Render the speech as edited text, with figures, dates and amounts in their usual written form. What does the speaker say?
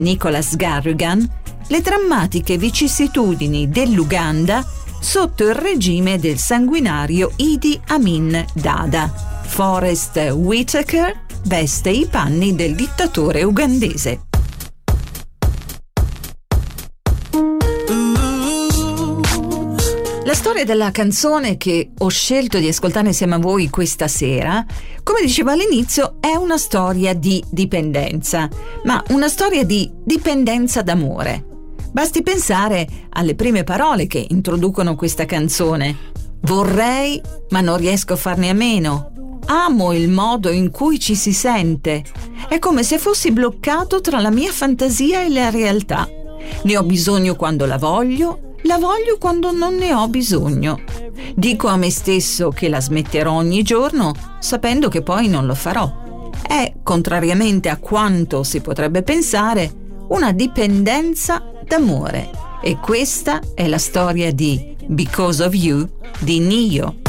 Nicholas Garrigan, le drammatiche vicissitudini dell'Uganda sotto il regime del sanguinario Idi Amin Dada. Forest Whitaker veste i panni del dittatore ugandese. La storia della canzone che ho scelto di ascoltare insieme a voi questa sera, come dicevo all'inizio, è una storia di dipendenza, ma una storia di dipendenza d'amore. Basti pensare alle prime parole che introducono questa canzone. Vorrei, ma non riesco a farne a meno. Amo il modo in cui ci si sente. È come se fossi bloccato tra la mia fantasia e la realtà. Ne ho bisogno quando la voglio quando non ne ho bisogno. Dico a me stesso che la smetterò ogni giorno, sapendo che poi non lo farò. È, contrariamente a quanto si potrebbe pensare, una dipendenza d'amore. E questa è la storia di Because of You di Ne-Yo.